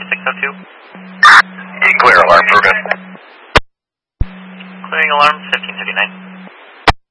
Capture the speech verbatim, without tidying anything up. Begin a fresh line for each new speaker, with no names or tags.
six oh two.
Clear alarm, we're good.
Clearing alarm, fifteen fifty-nine.